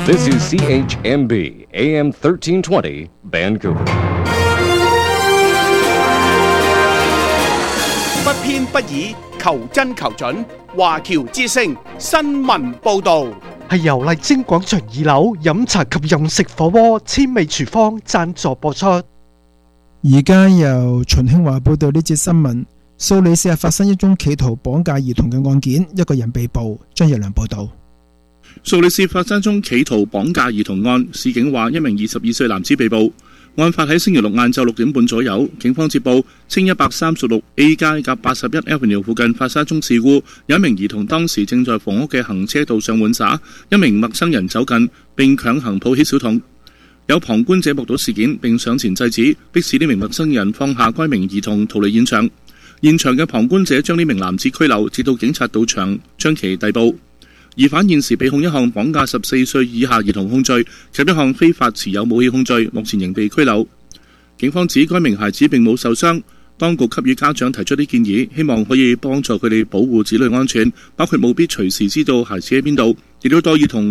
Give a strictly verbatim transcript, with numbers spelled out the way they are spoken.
This is C H M B, A M thirteen twenty, Vancouver. 不偏不倚，求真求準。華僑之聲新聞報導， 係由麗晶廣場二樓飲茶及飲食火鍋千味廚房贊助播出。 而家由秦興華報道呢節新聞。蘇黎世發生一宗企圖綁架兒童嘅案件，一個人被捕。張日良報道。 蘇黎世發生一宗企圖綁架兒童案，市警話一名二十二歲男子被捕。案發喺星期六晏晝六點半左右，警方接報清一百三十六 A 街及八十一 Avenue 附近發生一宗事故，有一名兒童當時正在房屋嘅行車道上玩耍，一名陌生人走近並強行抱起小童。有旁觀者目睹事件並上前制止，迫使呢名陌生人放下該名兒童逃離現場。現場嘅旁觀者將呢名男子拘留，直到警察到場將其逮捕。疑犯現時被控一項綁架十四歲以下兒童控罪及一項非法持有武器控罪，目前仍被拘留。警方指該名孩子並冇受傷，當局給予家長提出啲建議，希望可以幫助佢哋保護子女安全，包括務必隨時知道孩子喺邊度，亦都多以同